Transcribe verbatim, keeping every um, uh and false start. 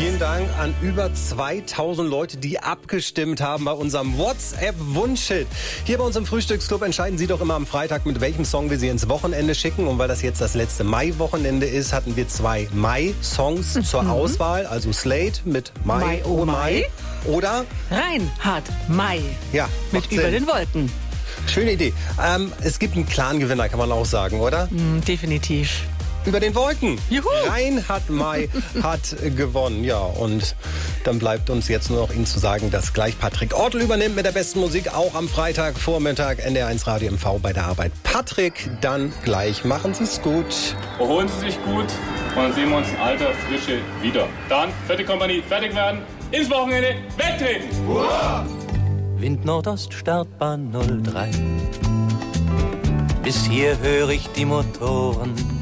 Vielen Dank an über zweitausend Leute, die abgestimmt haben bei unserem WhatsApp-Wunschhit. Hier bei uns im Frühstücksclub entscheiden Sie doch immer am Freitag, mit welchem Song wir Sie ins Wochenende schicken. Und weil das jetzt das letzte Mai-Wochenende ist, hatten wir zwei Mai-Songs mhm. zur Auswahl. Also Slate mit Mai, Mai oh Mai. Oder Reinhard May. Ja, mit Über den Wolken. Schöne Idee. Ähm, es gibt einen klaren Gewinner, kann man auch sagen, oder? Mm, definitiv. Über den Wolken. Juhu. Reinhard May hat gewonnen. Ja, und dann bleibt uns jetzt nur noch Ihnen zu sagen, dass gleich Patrick Ortel übernimmt mit der besten Musik, auch am Freitagvormittag N D R eins Radio M V bei der Arbeit. Patrick, dann gleich. Machen Sie es gut. Erholen Sie sich gut und dann sehen wir uns in alter Frische wieder. Dann, vierte Kompanie, fertig werden, ins Wochenende, wegtreten! Uah! Wind Nordost, Startbahn null drei. Bis hier höre ich die Motoren